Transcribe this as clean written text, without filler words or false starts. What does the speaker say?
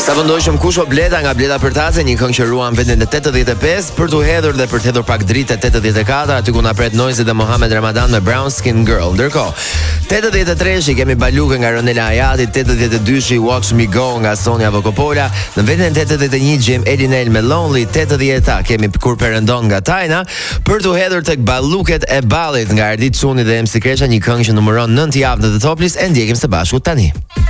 Sa vendosëm kush o Bleda nga Bleda për tace, një këngë që ruan vendin e 85 për t'u hedhur dhe për t'hedhur pak dritë 84, aty ku na pret Noizi dhe Mohamed Ramadan me Brown Skin Girl. Ndërkohë, 83-shi kemi Balukën nga Ronela Ayati, 82-shi Watch Me Go nga Sonia Vokopola, në vendin e 81 gjem Elinel me Lonely, 80-ta kemi Kur Perëndon nga Tajna, për t'u hedhur tek Balluket e Ballit nga Ardit Çuni dhe MC Kresha, një këngë që numëron 9 javë në The Top List, e ndjekim së bashku tani.